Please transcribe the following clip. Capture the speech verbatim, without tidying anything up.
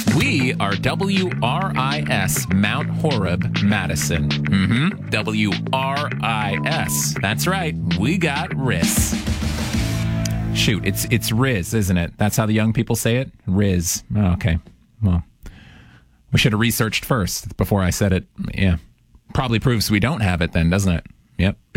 We are W R I S Mount Horeb, Madison. Mm-hmm. W R I S. That's right. We got Riz. Shoot, it's it's Riz, isn't it? That's how the young people say it? Riz. Oh, okay. Well, we should have researched first before I said it. Yeah. Probably proves we don't have it then, doesn't it? Yep.